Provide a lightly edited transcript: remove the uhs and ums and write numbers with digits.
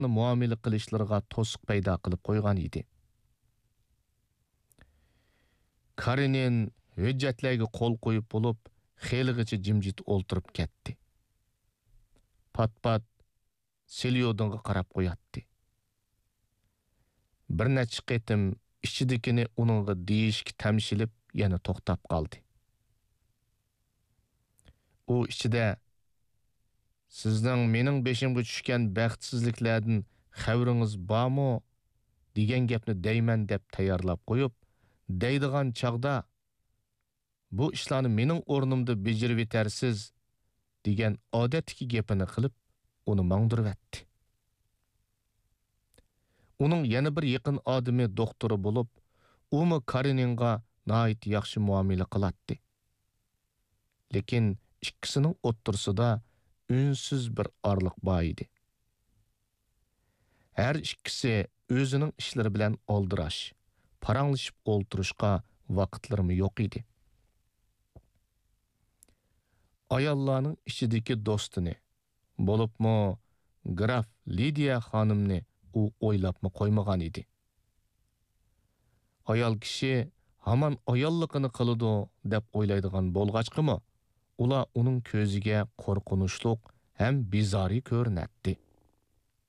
qattiq muomala qilishlariga to'siq paydo qilib qo'ygan edi. Karenin hujjatlarga qo'l qo'yib bo'lib, xeyligacha jimjit o'ltirib ketdi. Pat-pat Selyodinga qarab qo'yatdi. Bir necha qitim ichidikini uningga deyishga tamshilib, yana to'xtab qoldi. U ichida sizning mening beshimga tushgan baxtsizliklardan xabaringiz bormi degan gapni deyman deb tayyorlab qo'yib, deydigan chaqda bu ishlarni mening o'rnimda bajarib yetarsiz degan odatdagi gapini qilib uni mangdirvatdi. Uning yana bir yaqin odami doktori bo'lib, umi Kareninga nihoyat yaxshi muomala qilatdi. Lekin ikkisining o'ttirsida unsiz bir orliq bor edi. Har ikkisi o'zining ishlari bilan oldirash, paranglashib o'ltirishga vaqtlarimi yo'q edi. Ayollarning ichidagi do'stini, bo'libmi Graf Lidiya xonimni u o'ylabmi qo'ymagan edi. Ayol kishi hamon ayolligini qiladi deb o'ylaydigan bo'lg'achqimi, ular uning ko'ziga qo'rqinchli ham bizori ko'rinadi.